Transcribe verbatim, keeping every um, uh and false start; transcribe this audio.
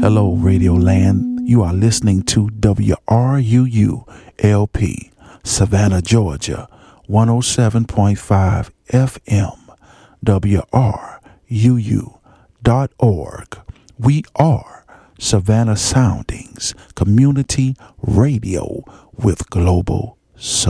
Hello, Radio Land. You are listening to W R U U L P, Savannah, Georgia, one oh seven point five F M, W R U U dot org. We are Savannah Soundings Community Radio with Global Soul.